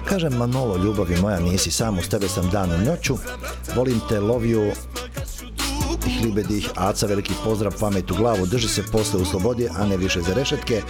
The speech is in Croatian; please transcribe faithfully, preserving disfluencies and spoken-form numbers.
Kažem Manolo, ljubavi moja, nisi sam, uz tebe sam dan i noću. Volim te, love you. Ich liebe dich, Aca, veliki pozdrav, pamet u glavu, drži se posle u slobodi, a ne više za rešetke.